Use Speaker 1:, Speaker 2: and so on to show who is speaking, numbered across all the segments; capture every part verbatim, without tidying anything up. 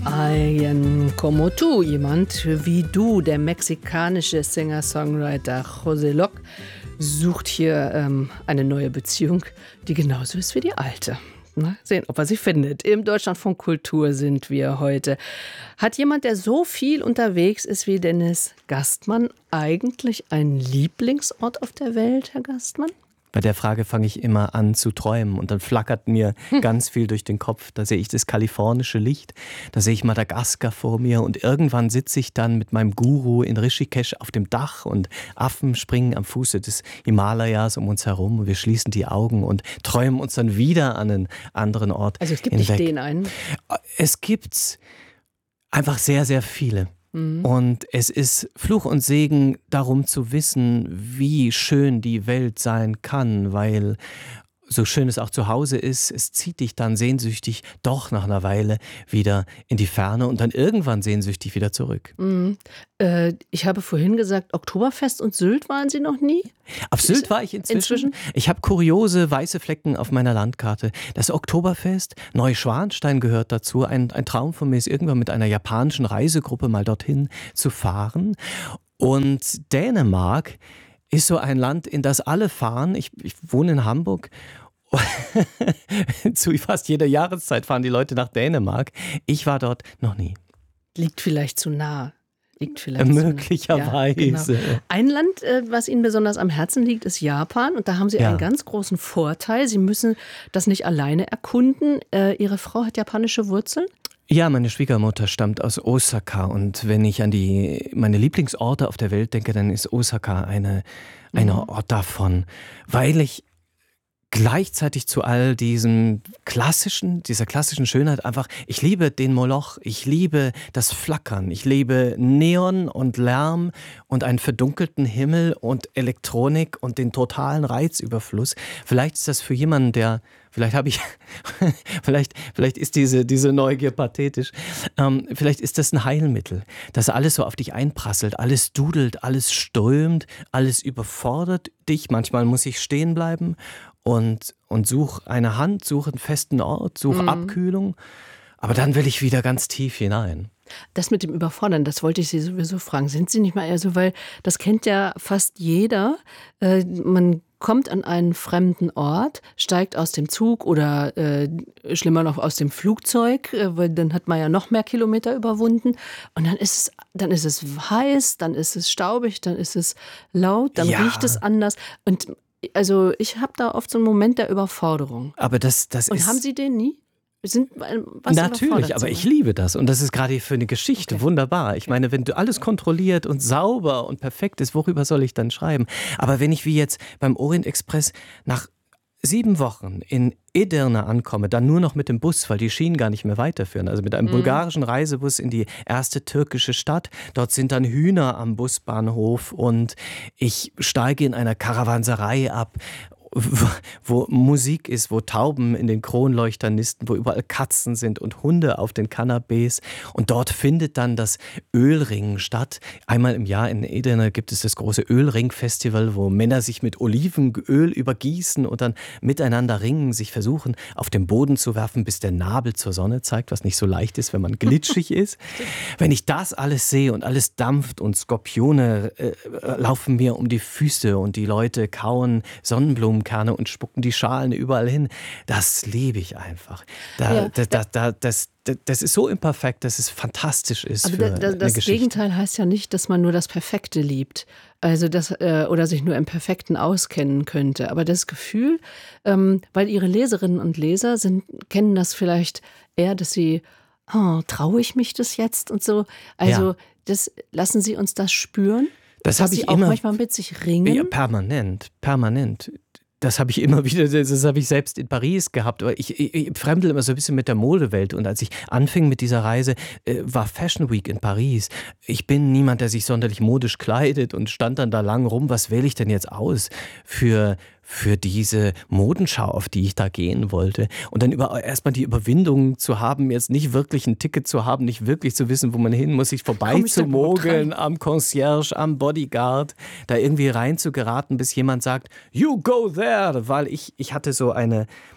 Speaker 1: Alguien como tú, jemand wie du, der mexikanische Singer-Songwriter José Locke, sucht hier ähm, eine neue Beziehung, die genauso ist wie die alte. Na, sehen, ob er sie findet. Im Deutschlandfunk Kultur sind wir heute. Hat jemand, der so viel unterwegs ist wie Dennis Gastmann, eigentlich einen Lieblingsort auf der Welt, Herr Gastmann?
Speaker 2: Bei der Frage fange ich immer an zu träumen und dann flackert mir hm. ganz viel durch den Kopf. Da sehe ich das kalifornische Licht, da sehe ich Madagaskar vor mir und irgendwann sitze ich dann mit meinem Guru in Rishikesh auf dem Dach und Affen springen am Fuße des Himalayas um uns herum und wir schließen die Augen und träumen uns dann wieder an einen anderen Ort.
Speaker 1: Also es gibt
Speaker 2: hinweg.
Speaker 1: nicht den einen?
Speaker 2: Es gibt einfach sehr, sehr viele. Und es ist Fluch und Segen, darum zu wissen, wie schön die Welt sein kann, weil so schön es auch zu Hause ist, es zieht dich dann sehnsüchtig doch nach einer Weile wieder in die Ferne und dann irgendwann sehnsüchtig wieder zurück.
Speaker 1: Mhm. Äh, ich habe vorhin gesagt, Oktoberfest und Sylt waren Sie noch nie?
Speaker 2: Auf Sylt war ich inzwischen. inzwischen? Ich habe kuriose weiße Flecken auf meiner Landkarte. Das Oktoberfest, Neuschwanstein gehört dazu. Ein, ein Traum von mir ist, irgendwann mit einer japanischen Reisegruppe mal dorthin zu fahren. Und Dänemark ist so ein Land, in das alle fahren. Ich, ich wohne in Hamburg. Zu fast jeder Jahreszeit fahren die Leute nach Dänemark. Ich war dort noch nie.
Speaker 1: Liegt vielleicht zu nah. Liegt vielleicht
Speaker 2: Möglicherweise.
Speaker 1: Ja, genau. Ein Land, was Ihnen besonders am Herzen liegt, ist Japan. Und da haben Sie ja. einen ganz großen Vorteil. Sie müssen das nicht alleine erkunden. Ihre Frau hat japanische Wurzeln?
Speaker 2: Ja, meine Schwiegermutter stammt aus Osaka und wenn ich an die meine Lieblingsorte auf der Welt denke, dann ist Osaka eine, eine mhm. Ort davon, weil ich gleichzeitig zu all diesem klassischen, dieser klassischen Schönheit einfach, ich liebe den Moloch, ich liebe das Flackern, ich liebe Neon und Lärm und einen verdunkelten Himmel und Elektronik und den totalen Reizüberfluss. Vielleicht ist das für jemanden, der Vielleicht habe ich, vielleicht, vielleicht ist diese, diese Neugier pathetisch. Ähm, vielleicht ist das ein Heilmittel, dass alles so auf dich einprasselt, alles dudelt, alles strömt, alles überfordert dich. Manchmal muss ich stehen bleiben und, und suche eine Hand, suche einen festen Ort, suche mhm. Abkühlung. Aber dann will ich wieder ganz tief hinein.
Speaker 1: Das mit dem Überfordern, das wollte ich Sie sowieso fragen. Sind Sie nicht mal eher so, weil das kennt ja fast jeder. Äh, man kommt an einen fremden Ort, steigt aus dem Zug oder äh, schlimmer noch aus dem Flugzeug, äh, weil dann hat man ja noch mehr Kilometer überwunden. Und dann ist es, dann ist es heiß, dann ist es staubig, dann ist es laut, dann ja. riecht es anders. Und also ich habe da oft so einen Moment der Überforderung.
Speaker 2: Aber das, das
Speaker 1: Und
Speaker 2: ist...
Speaker 1: haben Sie den nie? Sind, was
Speaker 2: Natürlich, aber ich liebe das und das ist gerade für eine Geschichte okay. wunderbar. Ich meine, wenn du alles kontrolliert und sauber und perfekt ist, worüber soll ich dann schreiben? Aber wenn ich wie jetzt beim Orient Express nach sieben Wochen in Edirne ankomme, dann nur noch mit dem Bus, weil die Schienen gar nicht mehr weiterführen. Also mit einem mhm. bulgarischen Reisebus in die erste türkische Stadt. Dort sind dann Hühner am Busbahnhof und ich steige in einer Karawanserei ab, Wo, wo Musik ist, wo Tauben in den Kronleuchtern nisten, wo überall Katzen sind und Hunde auf den Kanapés. Und dort findet dann das Ölringen statt. Einmal im Jahr in Edirne gibt es das große Ölring-Festival, wo Männer sich mit Olivenöl übergießen und dann miteinander ringen, sich versuchen, auf den Boden zu werfen, bis der Nabel zur Sonne zeigt, was nicht so leicht ist, wenn man glitschig ist. Wenn ich das alles sehe und alles dampft und Skorpione äh, laufen mir um die Füße und die Leute kauen Sonnenblumen Kerne und spucken die Schalen überall hin. Das liebe ich einfach. Da, ja. da, da, da, das, das ist so imperfekt, dass es fantastisch ist.
Speaker 1: Aber
Speaker 2: für
Speaker 1: da, da,
Speaker 2: eine
Speaker 1: das
Speaker 2: Geschichte.
Speaker 1: Gegenteil heißt ja nicht, dass man nur das Perfekte liebt. Also das, äh, oder sich nur im Perfekten auskennen könnte. Aber das Gefühl, ähm, weil Ihre Leserinnen und Leser sind, kennen das vielleicht eher, dass sie, oh, traue ich mich das jetzt und so. Also ja. das, lassen Sie uns das spüren.
Speaker 2: Das habe ich
Speaker 1: auch
Speaker 2: immer,
Speaker 1: manchmal mit sich ringen.
Speaker 2: Ja, permanent, permanent. Das habe ich immer wieder, das habe ich selbst in Paris gehabt. Aber ich, ich, ich fremdel immer so ein bisschen mit der Modewelt. Und als ich anfing mit dieser Reise, äh, war Fashion Week in Paris. Ich bin niemand, der sich sonderlich modisch kleidet und stand dann da lang rum. Was wähle ich denn jetzt aus für, für diese Modenschau, auf die ich da gehen wollte? Und dann über, erstmal die Überwindung zu haben, jetzt nicht wirklich ein Ticket zu haben, nicht wirklich zu wissen, wo man hin muss, sich vorbei zu mogeln am Concierge, am Bodyguard, da irgendwie rein zu geraten, bis jemand sagt, you go there, weil ich, ich hatte so eine,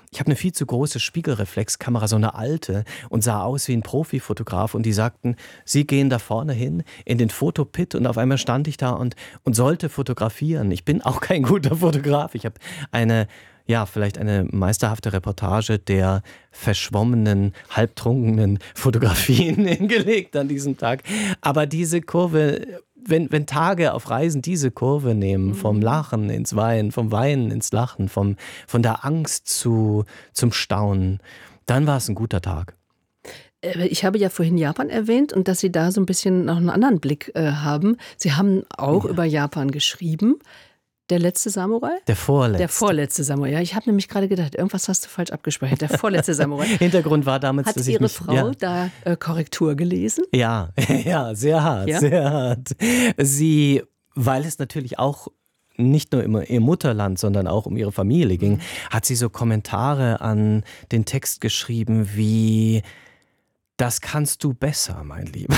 Speaker 2: ich habe eine viel zu große Spiegelreflexkamera, so eine alte, und sah aus wie ein Profifotograf. Und die sagten, sie gehen da vorne hin in den Fotopit, und auf einmal stand ich da und, und sollte fotografieren. Ich bin auch kein guter Fotograf. Ich habe eine, ja, vielleicht eine meisterhafte Reportage der verschwommenen, halbtrunkenen Fotografien hingelegt an diesem Tag. Aber diese Kurve, wenn, wenn Tage auf Reisen diese Kurve nehmen, vom Lachen ins Weinen, vom Weinen ins Lachen, vom, von der Angst zu, zum Staunen, dann war es ein guter Tag.
Speaker 1: Ich habe ja vorhin Japan erwähnt und dass Sie da so ein bisschen noch einen anderen Blick äh, haben. Sie haben auch ja. über Japan geschrieben. Der letzte Samurai?
Speaker 2: Der vorletzte.
Speaker 1: Der vorletzte Samurai. Ja, ich habe nämlich gerade gedacht, irgendwas hast du falsch abgespeichert. Der vorletzte Samurai.
Speaker 2: Hintergrund war damals,
Speaker 1: Hat
Speaker 2: dass ich
Speaker 1: Ihre
Speaker 2: mich,
Speaker 1: Frau
Speaker 2: ja.
Speaker 1: da äh, Korrektur gelesen?
Speaker 2: Ja, ja, sehr hart, ja? sehr hart. Sie, weil es natürlich auch nicht nur um ihr Mutterland, sondern auch um ihre Familie ging, mhm. hat sie so Kommentare an den Text geschrieben wie: Das kannst du besser, mein Lieber.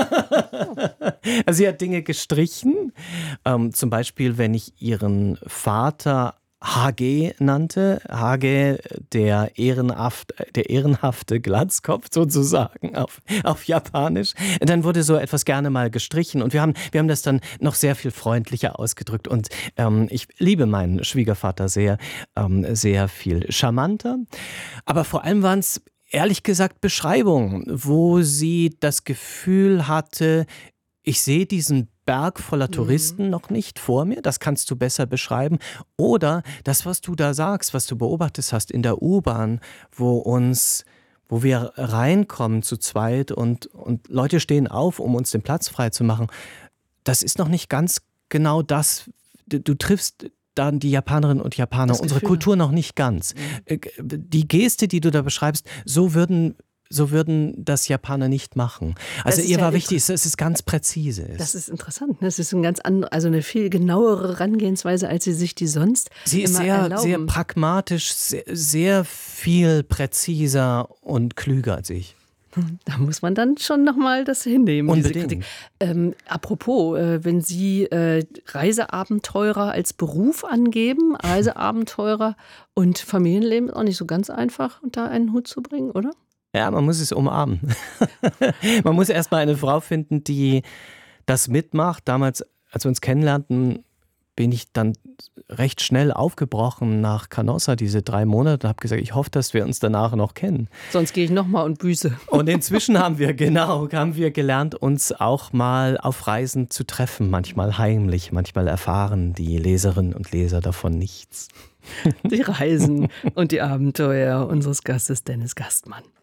Speaker 2: Also sie hat Dinge gestrichen. Ähm, zum Beispiel, wenn ich ihren Vater Hage nannte. Hage, der, ehrenhaft, der ehrenhafte Glatzkopf sozusagen auf, auf Japanisch. Dann wurde so etwas gerne mal gestrichen. Und wir haben, wir haben das dann noch sehr viel freundlicher ausgedrückt. Und ähm, ich liebe meinen Schwiegervater sehr, ähm, sehr viel charmanter. Aber vor allem waren es ehrlich gesagt Beschreibungen, wo sie das Gefühl hatte, ich sehe diesen Berg voller Touristen mhm. noch nicht vor mir, das kannst du besser beschreiben. Oder das, was du da sagst, was du beobachtet hast in der U-Bahn, wo uns, wo wir reinkommen zu zweit und, und Leute stehen auf, um uns den Platz frei zu machen, das ist noch nicht ganz genau das. Du, du triffst dann die Japanerinnen und Japaner, unsere Kultur noch nicht ganz. Mhm. Die Geste, die du da beschreibst, so würden, so würden das Japaner nicht machen. Also ihr ja war wichtig, dass es ganz präzise ist.
Speaker 1: Das ist interessant. Das ist ein ganz andere, also eine viel genauere Herangehensweise, als sie sich die sonst
Speaker 2: Sie ist
Speaker 1: immer
Speaker 2: sehr,
Speaker 1: erlauben.
Speaker 2: sehr pragmatisch, sehr, sehr viel präziser und klüger als ich.
Speaker 1: Da muss man dann schon nochmal das hinnehmen.
Speaker 2: Unbedingt.
Speaker 1: Diese Kritik. Ähm, apropos, äh, wenn Sie äh, Reiseabenteurer als Beruf angeben, Reiseabenteurer und Familienleben ist auch nicht so ganz einfach, unter einen Hut zu bringen, oder?
Speaker 2: Ja, man muss es umarmen. Man muss erstmal eine Frau finden, die das mitmacht. Damals, als wir uns kennenlernten, bin ich dann recht schnell aufgebrochen nach Canossa, diese drei Monate, und habe gesagt, ich hoffe, dass wir uns danach noch kennen.
Speaker 1: Sonst gehe ich nochmal und büße.
Speaker 2: Und inzwischen haben wir, genau, haben wir gelernt, uns auch mal auf Reisen zu treffen. Manchmal heimlich, manchmal erfahren die Leserinnen und Leser davon nichts.
Speaker 1: Die Reisen und die Abenteuer unseres Gastes Dennis Gastmann.